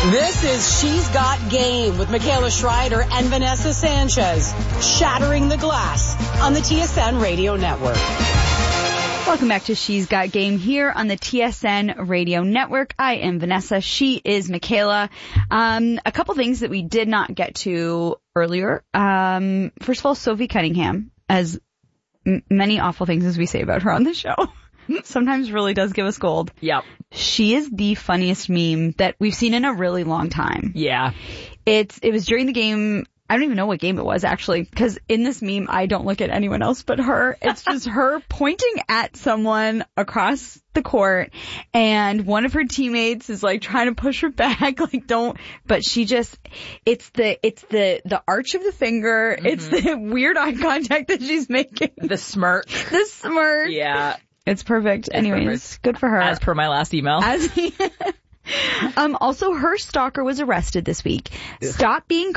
This is She's Got Game with Michaela Schreider and Vanessa Sanchez, shattering the glass on the TSN Radio Network. Welcome back to She's Got Game here on the TSN Radio Network. I am Vanessa. She is Michaela. A couple things that we did not get to earlier. First of all, Sophie Cunningham, as many awful things as we say about her on the show, sometimes really does give us gold. Yep. She is the funniest meme that we've seen in a really long time. Yeah. It was during the game. I don't even know what game it was, actually, because in this meme, I don't look at anyone else but her. It's just her pointing at someone across the court, and one of her teammates is like trying to push her back, like but she just, it's the arch of the finger, it's the weird eye contact that she's making. The smirk. The smirk. Yeah. It's perfect. Anyways, perfect. Good for her. As per my last email. Also, her stalker was arrested this week. Stop being